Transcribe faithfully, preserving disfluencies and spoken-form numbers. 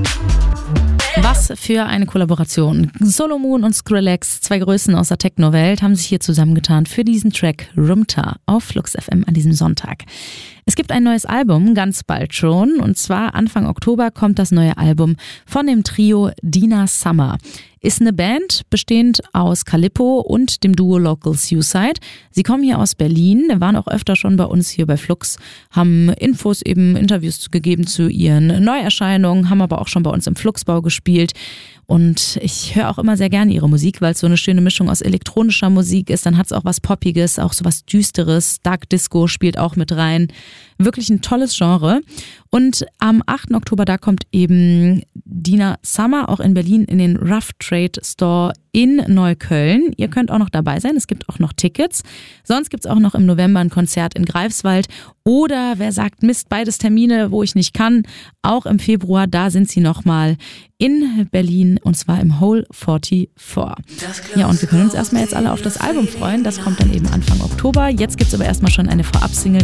Was für eine Kollaboration. Solomon und Skrillex, zwei Größen aus der Techno-Welt, haben sich hier zusammengetan für diesen Track Rumta auf Flux F M an diesem Sonntag. Es gibt ein neues Album, ganz bald schon, und zwar Anfang Oktober kommt das neue Album von dem Trio Dina Summer. Ist eine Band bestehend aus Calippo und dem Duo Local Suicide. Sie kommen hier aus Berlin, waren auch öfter schon bei uns hier bei Flux, haben Infos, eben Interviews gegeben zu ihren Neuerscheinungen, haben aber auch schon bei uns im Fluxbau gespielt. Und ich höre auch immer sehr gerne ihre Musik, weil es so eine schöne Mischung aus elektronischer Musik ist. Dann hat es auch was Poppiges, auch so was Düsteres. Dark Disco spielt auch mit rein. Wirklich ein tolles Genre. Und am achten Oktober, da kommt eben Dina Summer auch in Berlin in den Rough Trade Store in Neukölln. Ihr könnt auch noch dabei sein, es gibt auch noch Tickets. Sonst gibt es auch noch im November ein Konzert in Greifswald. Oder wer sagt, Mist, beides Termine, wo ich nicht kann, auch im Februar, da sind sie nochmal in Berlin und zwar im Hole vierundvierzig. Ja, und wir können uns erstmal jetzt alle auf das Album freuen. Das kommt dann eben Anfang Oktober. Jetzt gibt es aber erstmal schon eine Vorab-Single.